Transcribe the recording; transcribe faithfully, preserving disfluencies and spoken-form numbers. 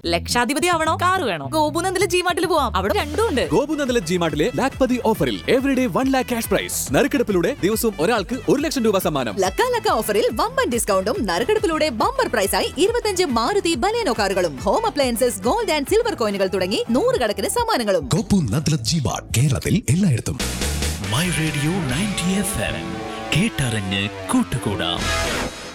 ലക്ഷാധിപതി ആവണോ, car വേണോ? ഗോപുനന്ദിലെ ജിമാർട്ടിൽ പോവാം, അവിടെ രണ്ടും ഉണ്ട്. ഗോപുനന്ദിലെ ജിമാർട്ടിലെ ലാഖ്പതി ഓഫറിൽ everyday one lakh cash prize. നറുക്കെടുപ്പിലൂടെ ദിവസവും ഒരാൾക്ക് ഒരു ലക്ഷം രൂപ സമ്മാനം. ലക്ക ലക്ക ഓഫറിൽ വമ്പൻ ഡിസ്കൗണ്ടും നറുക്കെടുപ്പിലൂടെ ബമ്പർ പ്രൈസായി ഇരുപത്തഞ്ച് മാരുതി ബലേനോ കാറുകളും home appliances, gold and silver കോയിനുകൾ തുടങ്ങി നൂറുകണക്കിന് സമ്മാനങ്ങളും. ഗോപുനന്ദിലെ ജിമാർട്ട്, കേരളത്തിൽ എല്ലായിടത്തും. My radio ninety F M, കേട്ടറിഞ്ഞ് കൂട്ടുകൂടാം.